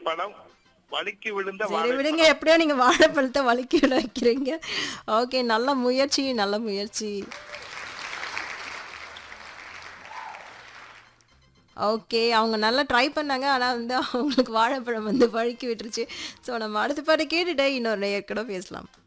படம் வழுக்கி விழுந்த சரி விடுங்க, வாழைப்பழம். எப்படியோ நீங்க வாழைப்பழத்தை வலிக்கி விட வைக்கிறீங்க. ஓகே, நல்ல முயற்சி, நல்ல முயற்சி. ஓகே, அவங்க நல்லா ட்ரை பண்ணாங்க. ஆனா வந்து அவங்களுக்கு வாழைப்பழம் வந்து வழுக்கி விட்டுருச்சு. ஸோ நம்ம அடுத்த பாட்டு கேட்டுட்டு இன்னொரு நேயர் கூட பேசலாம்.